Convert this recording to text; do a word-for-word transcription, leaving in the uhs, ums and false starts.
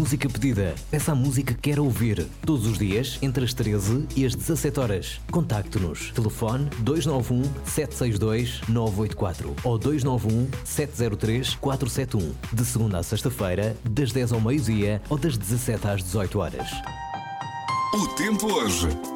música pedida. Peça a música que quer ouvir. Todos os dias, entre as treze e as dezassete horas. Contacte-nos. Telefone dois nove um, sete seis dois, nove oito quatro ou dois nove um, sete zero três, quatro sete um. De segunda à sexta-feira, das dez ao meio-dia ou das dezassete às dezoito horas. O tempo hoje